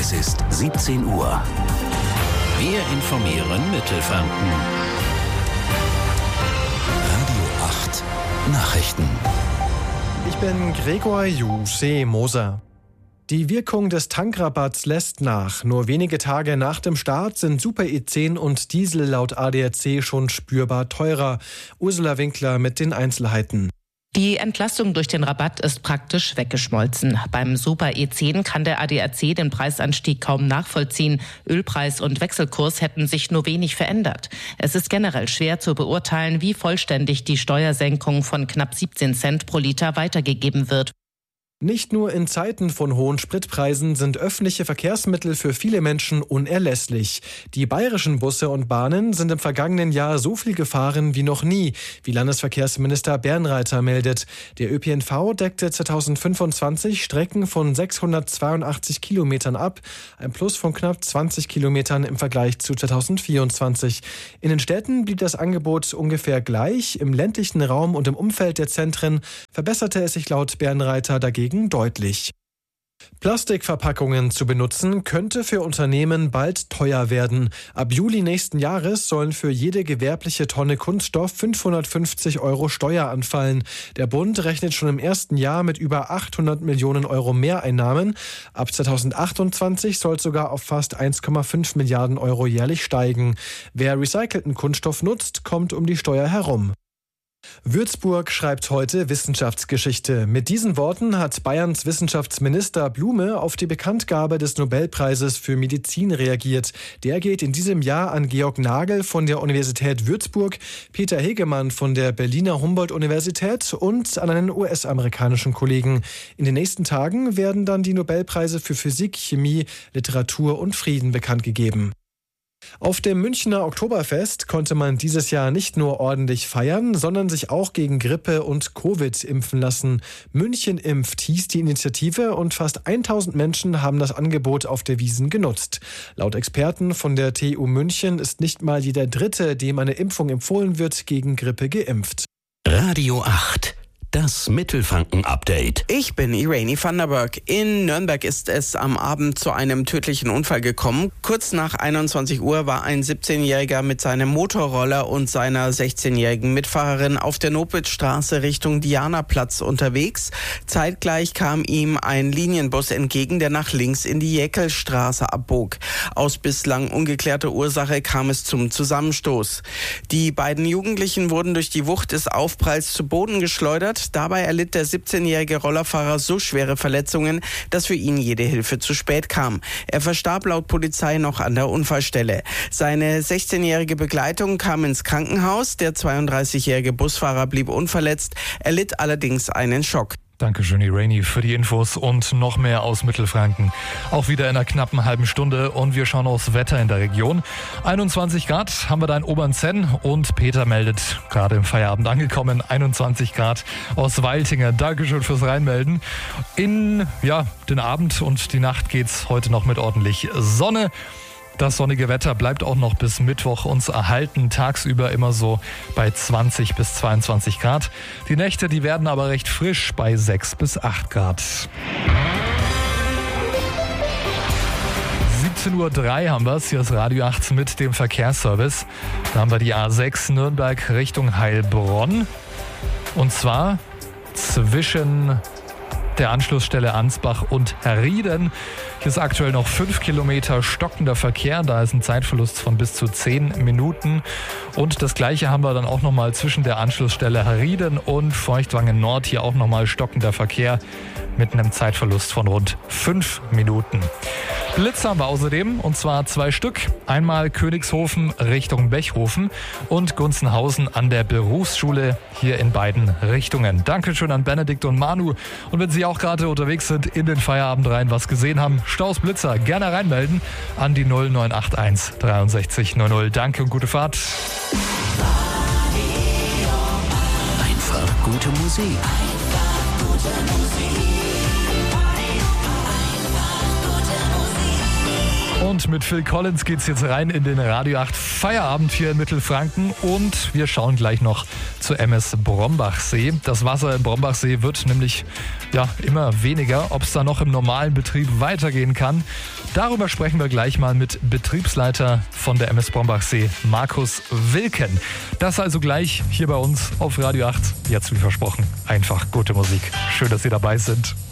Es ist 17 Uhr. Wir informieren Mittelfranken. Radio 8 Nachrichten. Ich bin Gregor Moser. Die Wirkung des Tankrabatts lässt nach. Nur wenige Tage nach dem Start sind Super E10 und Diesel laut ADAC schon spürbar teurer. Ursula Winkler mit den Einzelheiten. Die Entlastung durch den Rabatt ist praktisch weggeschmolzen. Beim Super E10 kann der ADAC den Preisanstieg kaum nachvollziehen. Ölpreis und Wechselkurs hätten sich nur wenig verändert. Es ist generell schwer zu beurteilen, wie vollständig die Steuersenkung von knapp 17 Cent pro Liter weitergegeben wird. Nicht nur in Zeiten von hohen Spritpreisen sind öffentliche Verkehrsmittel für viele Menschen unerlässlich. Die bayerischen Busse und Bahnen sind im vergangenen Jahr so viel gefahren wie noch nie, wie Landesverkehrsminister Bernreiter meldet. Der ÖPNV deckte 2025 Strecken von 682 Kilometern ab, ein Plus von knapp 20 Kilometern im Vergleich zu 2024. In den Städten blieb das Angebot ungefähr gleich. Im ländlichen Raum und im Umfeld der Zentren verbesserte es sich laut Bernreiter dagegen deutlich. Plastikverpackungen zu benutzen, könnte für Unternehmen bald teuer werden. Ab Juli nächsten Jahres sollen für jede gewerbliche Tonne Kunststoff 550 € Steuer anfallen. Der Bund rechnet schon im ersten Jahr mit über 800 Millionen € Mehreinnahmen. Ab 2028 soll es sogar auf fast 1,5 Milliarden € jährlich steigen. Wer recycelten Kunststoff nutzt, kommt um die Steuer herum. Würzburg schreibt heute Wissenschaftsgeschichte. Mit diesen Worten hat Bayerns Wissenschaftsminister Blume auf die Bekanntgabe des Nobelpreises für Medizin reagiert. Der geht in diesem Jahr an Georg Nagel von der Universität Würzburg, Peter Hegemann von der Berliner Humboldt-Universität und an einen US-amerikanischen Kollegen. In den nächsten Tagen werden dann die Nobelpreise für Physik, Chemie, Literatur und Frieden bekannt gegeben. Auf dem Münchner Oktoberfest konnte man dieses Jahr nicht nur ordentlich feiern, sondern sich auch gegen Grippe und Covid impfen lassen. München impft hieß die Initiative und fast 1000 Menschen haben das Angebot auf der Wiesn genutzt. Laut Experten von der TU München ist nicht mal jeder Dritte, dem eine Impfung empfohlen wird, gegen Grippe geimpft. Radio 8. Das Mittelfranken-Update. Ich bin Irene van der Berg. In Nürnberg ist es am Abend zu einem tödlichen Unfall gekommen. Kurz nach 21 Uhr war ein 17-Jähriger mit seinem Motorroller und seiner 16-jährigen Mitfahrerin auf der Nopwitzstraße Richtung Dianaplatz unterwegs. Zeitgleich kam ihm ein Linienbus entgegen, der nach links in die Jäckelstraße abbog. Aus bislang ungeklärter Ursache kam es zum Zusammenstoß. Die beiden Jugendlichen wurden durch die Wucht des Aufpralls zu Boden geschleudert. Dabei erlitt der 17-jährige Rollerfahrer so schwere Verletzungen, dass für ihn jede Hilfe zu spät kam. Er verstarb laut Polizei noch an der Unfallstelle. Seine 16-jährige Begleitung kam ins Krankenhaus. Der 32-jährige Busfahrer blieb unverletzt, erlitt allerdings einen Schock. Dankeschön, Irene, für die Infos und noch mehr aus Mittelfranken. Auch wieder in einer knappen halben Stunde und wir schauen aufs Wetter in der Region. 21 Grad haben wir da in Obernzenn und Peter meldet, gerade im Feierabend angekommen, 21 Grad aus Weiltingen. Dankeschön fürs Reinmelden. In den Abend und die Nacht geht's heute noch mit ordentlich Sonne. Das sonnige Wetter bleibt auch noch bis Mittwoch uns erhalten, tagsüber immer so bei 20 bis 22 Grad. Die Nächte, die werden aber recht frisch bei 6 bis 8 Grad. 17:03 Uhr haben wir es. Hier ist Radio 8 mit dem Verkehrsservice. Da haben wir die A6 Nürnberg Richtung Heilbronn. Und zwar zwischen der Anschlussstelle Ansbach und Herrieden. Hier ist aktuell noch 5 Kilometer stockender Verkehr. Da ist ein Zeitverlust von bis zu 10 Minuten. Und das Gleiche haben wir dann auch nochmal zwischen der Anschlussstelle Herrieden und Feuchtwangen Nord. Hier auch nochmal stockender Verkehr mit einem Zeitverlust von rund 5 Minuten. Blitze haben wir außerdem, und zwar 2 Stück. Einmal Königshofen Richtung Bechhofen und Gunzenhausen an der Berufsschule, hier in beiden Richtungen. Dankeschön an Benedikt und Manu. Und wenn Sie auch gerade unterwegs sind, in den Feierabend rein was gesehen haben, Staus, Blitzer, gerne reinmelden an die 0981 63 00. Danke und gute Fahrt. Einfach gute Musik. Und mit Phil Collins geht's jetzt rein in den Radio 8 Feierabend hier in Mittelfranken und wir schauen gleich noch zu MS Brombachsee. Das Wasser im Brombachsee wird nämlich immer weniger. Ob es da noch im normalen Betrieb weitergehen kann, darüber sprechen wir gleich mal mit Betriebsleiter von der MS Brombachsee, Markus Wilken. Das also gleich hier bei uns auf Radio 8. Jetzt wie versprochen, einfach gute Musik. Schön, dass Sie dabei sind.